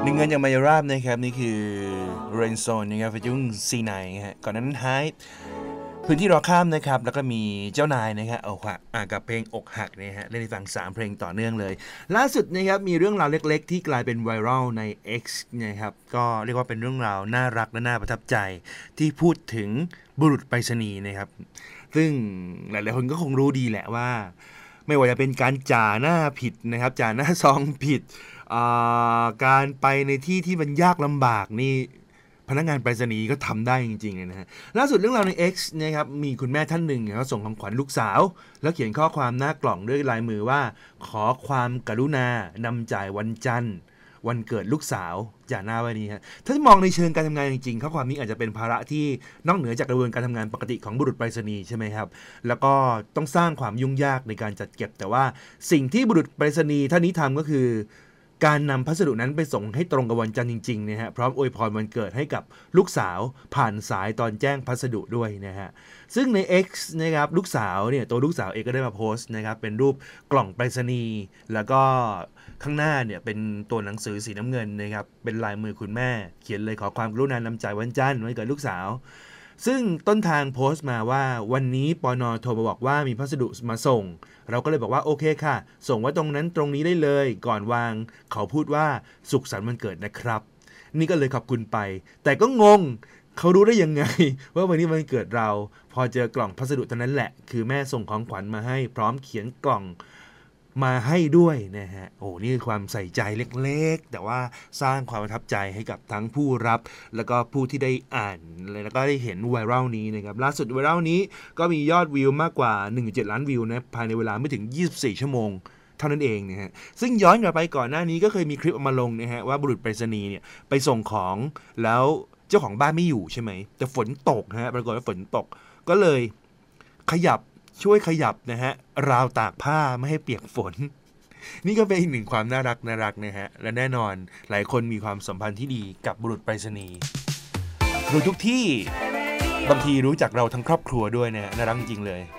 นึ่งเงินอย่างมายราบนะครับนี่คือเรนโซนนะครับฟิจุ้งซีไนฮะก่อนนั้นไฮพื้นที่รอข้ามนะครับแล้วก็มีเจ้านายนะครับอกหักกับเพลงอกหักนะฮะเล่นให้ฟัง3เพลงต่อเนื่องเลยล่าสุดนะครับมีเรื่องราวเล็กๆที่กลายเป็นไวรัลใน X นะครับก็เรียกว่าเป็นเรื่องราวน่ารักและน่าประทับใจที่พูดถึงบุรุษไปรษณีย์นะครับซึ่งหลายๆคนก็คงรู้ดีแหละว่าไม่ว่าจะเป็นการจ่าหน้าผิดนะครับจ่าหน้าซองผิดการไปในที่ที่มันยากลำบากนี่พนักงานไปรษณีย์ก็ทำได้จริงๆนะฮะล่าสุดเรื่องราวใน X นะครับมีคุณแม่ท่านหนึ่งเขาส่งของขวัญลูกสาวแล้วเขียนข้อความหน้ากล่องด้วยลายมือว่าขอความกรุณานำจ่ายวันจันทร์วันเกิดลูกสาวจ่าหน้าไว้นี้ฮะถ้ามองในเชิงการทำงานจริงๆข้อความนี้อาจจะเป็นภาระที่นอกเหนือจากกระบวนการทำงานปกติของบุรุษไปรษณีย์ใช่ไหมครับแล้วก็ต้องสร้างความยุ่งยากในการจัดเก็บแต่ว่าสิ่งที่บุรุษไปรษณีย์ท่านนี้ทำก็คือการนำพัสดุนั้นไปส่งให้ตรงกับวันจันทร์จริงๆนะฮะพร้อมอวยพรวันเกิดให้กับลูกสาวผ่านสายตอนแจ้งพัสดุด้วยนะฮะซึ่งใน X นะครับลูกสาวเนี่ยตัวลูกสาวเองก็ได้มาโพสต์นะครับเป็นรูปกล่องไปรษณีย์แล้วก็ข้างหน้าเนี่ยเป็นตัวหนังสือสีน้ำเงินนะครับเป็นลายมือคุณแม่เขียนเลยขอความกรุณานำจ่ายวันจันทร์วันเกิดลูกสาวซึ่งต้นทางโพสต์มาว่าวันนี้ปน.โทรมาบอกว่ามีพัสดุมาส่งเราก็เลยบอกว่าโอเคค่ะส่งไว้ตรงนั้นตรงนี้ได้เลยก่อนวางเขาพูดว่าสุขสันต์วันเกิดนะครับนี่ก็เลยขอบคุณไปแต่ก็งงเขารู้ได้ยังไงว่าวันนี้วันเกิดเราพอเจอกล่องพัสดุเท่านั้นแหละคือแม่ส่งของขวัญมาให้พร้อมเขียนกล่องมาให้ด้วยนะฮะโอ้นี่คือความใส่ใจเล็กๆแต่ว่าสร้างความประทับใจให้กับทั้งผู้รับแล้วก็ผู้ที่ได้อ่านแล้วก็ได้เห็นไวรัลนี้นะครับล่าสุดไวรัลนี้ก็มียอดวิวมากกว่า 1.7 ล้านวิวนะภายในเวลาไม่ถึง24ชั่วโมงเท่านั้นเองนะฮะซึ่งย้อนกลับไปก่อนหน้านี้ก็เคยมีคลิปออกมาลงนะฮะว่าบุรุษไปรษณีย์เนี่ยไปส่งของแล้วเจ้าของบ้านไม่อยู่ใช่ไหมแต่ฝนตกฮะปรากฏว่าฝนตกก็เลยช่วยขยับนะฮะราวตากผ้าไม่ให้เปียกฝนนี่ก็เป็นอีกหนึ่งความน่ารักนะฮะและแน่นอนหลายคนมีความสัมพันธ์ที่ดีกับบุรุษไปรษณีย์รู้ทุกที่บางทีรู้จักเราทั้งครอบครัวด้วยนะฮะน่ารักจริงเลย